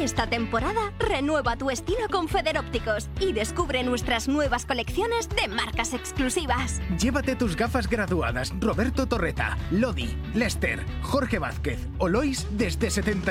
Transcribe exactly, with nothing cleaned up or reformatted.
Esta temporada, renueva tu estilo con Federópticos y descubre nuestras nuevas colecciones de marcas exclusivas. Llévate tus gafas graduadas Roberto Torreta, Lodi, Lester, Jorge Vázquez o Lois desde setenta